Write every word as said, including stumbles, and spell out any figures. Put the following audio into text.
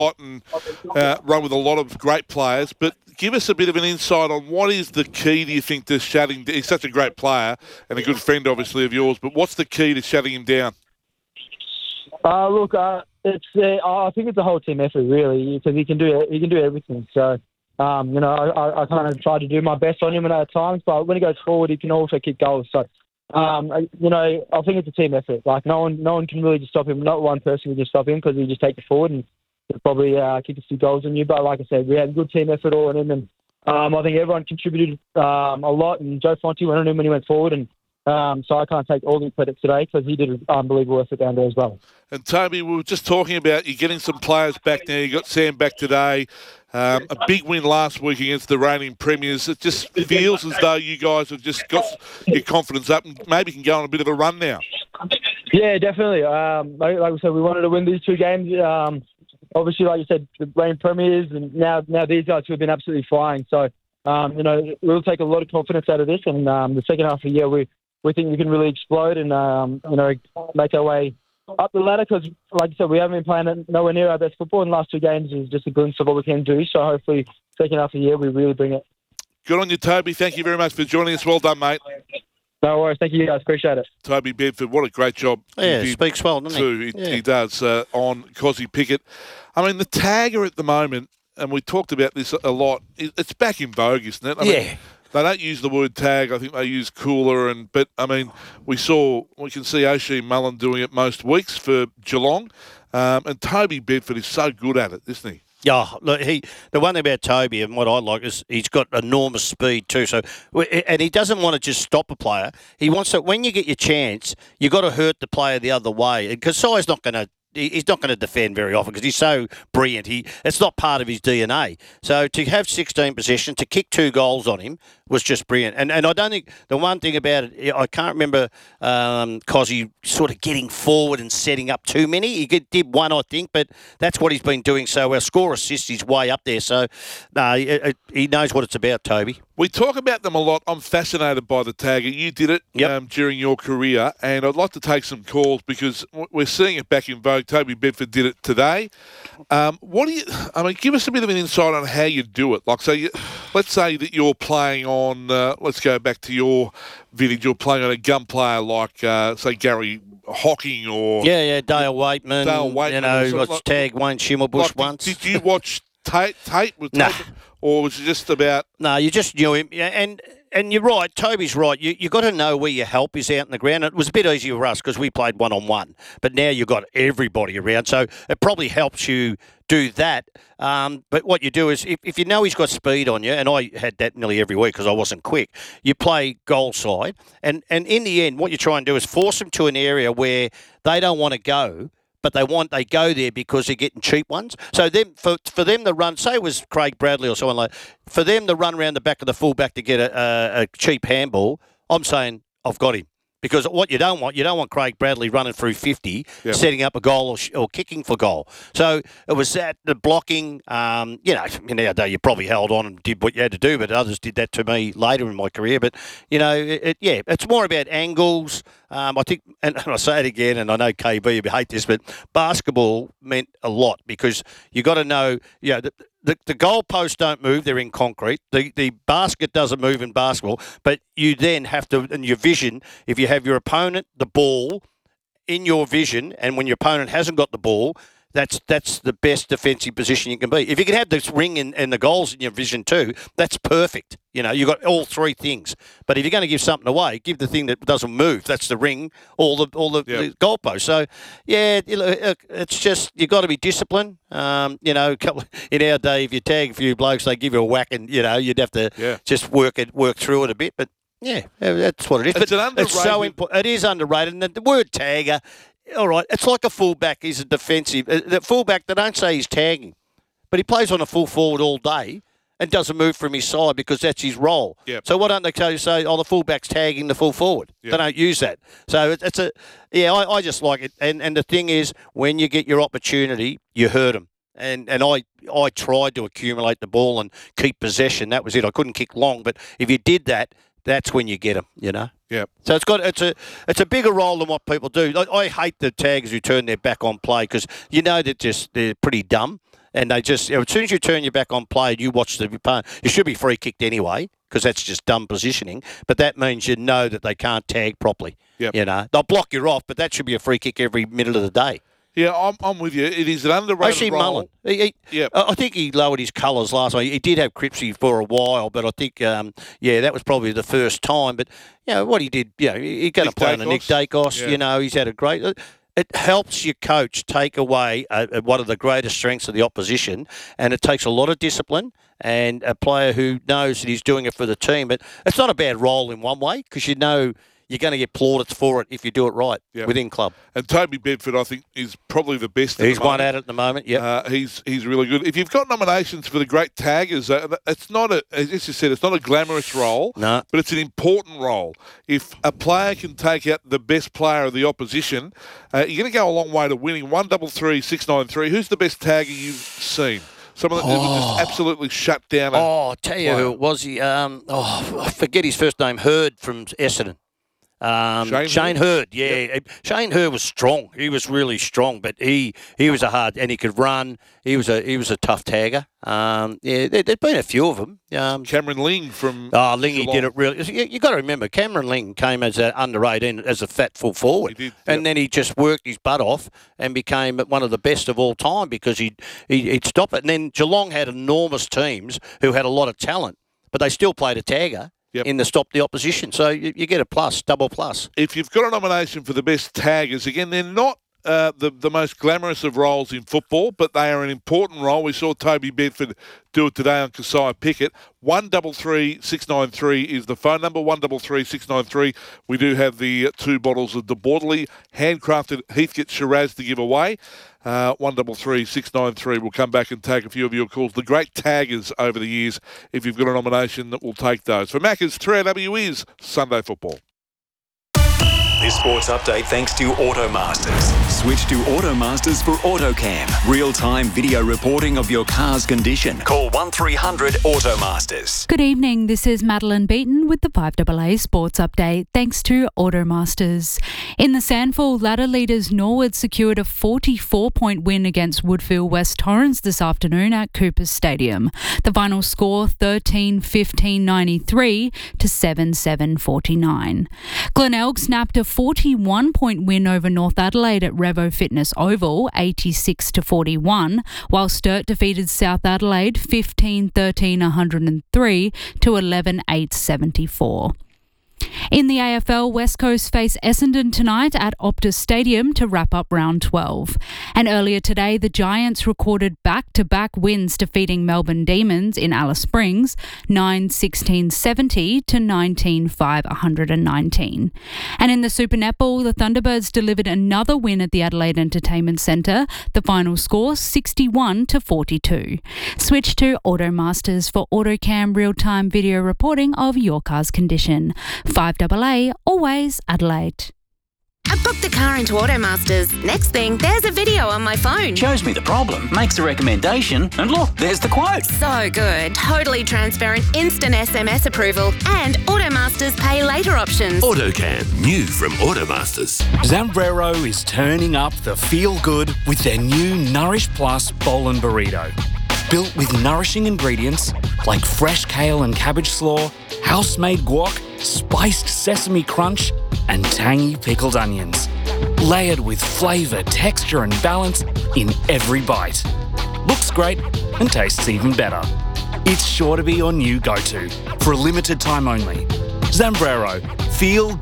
lot and uh, run with a lot of great players. But give us a bit of an insight on what is the key, do you think, to shutting down? He's such a great player and a good friend, obviously, of yours. But what's the key to shutting him down? Uh, look, uh, it's uh, I think it's a whole team effort, really, because he can do he can do everything. So, um, you know, I, I kind of try to do my best on him at times, but when he goes forward, he can also kick goals. So, um, you know, I think it's a team effort. Like no one, no one can really just stop him. Not one person can just stop him because he just take it forward and he'll probably uh, kick a few goals on you. But like I said, we had a good team effort all in him, and um, I think everyone contributed um, a lot. And Joe Fonte went on him when he went forward, and Um, so I can't take all the credit today because he did an unbelievable effort down there as well. And Toby, we were just talking about you getting some players back now. You got Sam back today. Um, a big win last week against the reigning premiers. It just feels as though you guys have just got your confidence up and maybe can go on a bit of a run now. Yeah, definitely. Um, like, like we said, we wanted to win these two games. Um, obviously, like you said, the reigning premiers, and now now these guys who have been absolutely flying. So, um, you know, we'll take a lot of confidence out of this. And um, the second half of the year, we we think we can really explode and, um, you know, make our way up the ladder because, like I said, we haven't been playing nowhere near our best football. In the last two games is just a glimpse of what we can do. So hopefully, second half of the year, we really bring it. Good on you, Toby. Thank you very much for joining us. Well done, mate. No worries. Thank you, guys. Appreciate it. Toby Bedford, what a great job. Yeah, he speaks well, doesn't too. he? He, yeah. he does uh, on Cozzy Pickett. I mean, the tagger at the moment, and we talked about this a lot, it's back in vogue, isn't it? I yeah. mean, they don't use the word tag. I think they use cooler. And But, I mean, we saw, we can see Oisin Mullen doing it most weeks for Geelong. Um, and Toby Bedford is so good at it, isn't he? Yeah, look, he. The one thing about Toby and what I like is he's got enormous speed too. So, and he doesn't want to just stop a player. He wants to. When you get your chance, you got to hurt the player the other way because Sai's not going to. He's not going to defend very often because he's so brilliant. He it's not part of his D N A. So to have sixteen possessions, to kick two goals on him was just brilliant. And and I don't think the one thing about it, I can't remember um, Cozzy sort of getting forward and setting up too many. He did one, I think, but that's what he's been doing. So our score assists is way up there. So no, he, he knows what it's about, Toby. We talk about them a lot. I'm fascinated by the tagger. You did it yep. um, during your career, and I'd like to take some calls because we're seeing it back in vogue. Toby Bedford did it today. Um, what do you? I mean, give us a bit of an insight on how you do it. Like, so, you, let's say that you're playing on. Uh, let's go back to your vintage. You're playing on a gun player like, uh, say, Gary Hocking or yeah, yeah, Dale Waitman. Dale Waitman. You know, got like, tagged Wayne Schimmelbusch like, once. Did, did you watch Tate? Tate with nah. Tate? Or was it just about... No, you just knew him. Yeah, and and you're right. Toby's right. You you got to know where your help is out in the ground. It was a bit easier for us because we played one-on-one. But now you've got everybody around. So it probably helps you do that. Um, but what you do is, if, if you know he's got speed on you, and I had that nearly every week because I wasn't quick, you play goal side. And, and in the end, what you try and do is force them to an area where they don't want to go, but they want they go there because they're getting cheap ones. So them for for them to run, say it was Craig Bradley or someone like, for them to run around the back of the fullback to get a, a, a cheap handball, I'm saying I've got him. Because what you don't want, you don't want Craig Bradley running through fifty, yep. setting up a goal or, or kicking for goal. So it was that, the blocking, um, you know, nowadays you probably held on and did what you had to do, but others did that to me later in my career. But, you know, it, it, yeah, it's more about angles. Um, I think, and, and I say it again, and I know K B, you hate this, but basketball meant a lot because you got to know, you know, the, The, the goalposts don't move, they're in concrete. The the basket doesn't move in basketball, but you then have to, in your vision, if you have your opponent, the ball, in your vision, and when your opponent hasn't got the ball, that's that's the best defensive position you can be. If you can have this ring and, and the goals in your vision too, that's perfect. You know, you've got all three things. But if you're going to give something away, give the thing that doesn't move. That's the ring, all the all the, yep. the goalposts. So, yeah, it's just, you've got to be disciplined. Um, you know, in our day, if you tag a few blokes, they give you a whack and, you know, you'd have to yeah. just work it, work through it a bit. But, yeah, that's what it is. It's but an underrated... It's so important. It is underrated. And the, the word tagger, all right, it's like a fullback. He's a defensive. The fullback, they don't say he's tagging, but he plays on a full forward all day and doesn't move from his side because that's his role. Yep. So why don't they say, oh, the fullback's tagging the full forward? Yep. They don't use that. So it's a, yeah, I, I just like it. And and the thing is, when you get your opportunity, you hurt them. And and I I tried to accumulate the ball and keep possession. That was it. I couldn't kick long, but if you did that, that's when you get them, you know. Yeah. So it's got it's a it's a bigger role than what people do. Like, I hate the taggers who turn their back on play because you know that just they're pretty dumb. and they just, you know, as soon as you turn your back on play, you watch the opponent, you should be free kicked anyway, because that's just dumb positioning. But that means you know that they can't tag properly. Yep. You know, they'll block you off, but that should be a free kick every minute of the day. Yeah, I'm, I'm with you. It is an underrated Actually, role. Mullen. He, he, Yep. I think he lowered his colours last night. He did have Cripsy for a while, but I think, um, yeah, that was probably the first time. But, you know, what he did, you know, he's going to Nick play on a Nick Dacos. Dacos. Yeah. You know, he's had a great... It helps your coach take away uh, one of the greatest strengths of the opposition, and it takes a lot of discipline and a player who knows that he's doing it for the team. But it's not a bad role in one way, because you know you're going to get plaudits for it if you do it right Yep. within club. And Toby Bedford, I think, is probably the best. At He's the one moment. at it at the moment, yeah. Uh, he's he's really good. If you've got nominations for the great taggers, uh, it's not a, as you said, it's not a glamorous role, No. but it's an important role. If a player can take out the best player of the opposition, uh, you're going to go a long way to winning. One double three six nine three. Who's the best tagger you've seen? Someone that Oh. just absolutely shut down. A, Oh, I'll tell you who it was. He, um, oh, I forget his first name. Hurd from Essendon. Um, Shane Shane, Hurd? Hurd, yeah. Shane Hurd was strong. He was really strong, but he, he was a hard, and he could run. He was a he was a tough tagger. Um, yeah, there, there'd been a few of them. Um, Cameron Ling from. oh, Lingy Geelong. did it really. You, you got to remember, Cameron Ling came as a under eighteen as a fat full forward, He did, and yep. then he just worked his butt off and became one of the best of all time because he'd, he'd, he'd stop it. And then Geelong had enormous teams who had a lot of talent, but they still played a tagger. Yep. In the stop the opposition. So you, you get a plus, double plus. If you've got a nomination for the best taggers, again, they're not uh, the, the most glamorous of roles in football, but they are an important role. We saw Toby Bedford do it today on Keziah Pickett. one double three six nine three is the phone number, one double three six nine three. We do have the uh, two bottles of De Bordeley handcrafted Heathcote Shiraz to give away. Uh, one double three six nine three. We'll come back and take a few of your calls. The great taggers over the years. If you've got a nomination, that will take those. For Macca's, three R W is Sunday Football. This sports update thanks to Automasters. Switch to Automasters for AutoCam. Real-time video reporting of your car's condition. Call one three hundred Automasters. Good evening, this is Madeline Beaton with the five A A Sports Update, thanks to Automasters. In the Sandford, ladder leaders Norwood secured a forty-four point win against Woodfield West Torrens this afternoon at Coopers Stadium. The final score thirteen fifteen ninety-three to seven seven forty-nine. Glenelg snapped a forty-one point win over North Adelaide at Revo Fitness Oval, eighty-six to forty-one, while Sturt defeated South Adelaide fifteen thirteen one hundred three to eleven eight seventy-four. In the A F L, West Coast face Essendon tonight at Optus Stadium to wrap up round twelve. And earlier today, the Giants recorded back-to-back wins defeating Melbourne Demons in Alice Springs, nine sixteen seventy to nineteen five one nineteen. And in the Super Netball, the Thunderbirds delivered another win at the Adelaide Entertainment Centre, the final score sixty-one to forty-two. Switch to Automasters for AutoCam real-time video reporting of your car's condition. five A A, always Adelaide. I booked the car into Automasters. Next thing, there's a video on my phone. Shows me the problem, makes a recommendation, and look, there's the quote. So good. Totally transparent, instant S M S approval, and Automasters pay later options. AutoCam, new from Automasters. Zambrero is turning up the feel-good with their new Nourish Plus Bowl and Burrito. Built with nourishing ingredients like fresh kale and cabbage slaw, house-made guac, spiced sesame crunch, and tangy pickled onions. Layered with flavour, texture and balance in every bite. Looks great and tastes even better. It's sure to be your new go-to for a limited time only. Zambrero, feel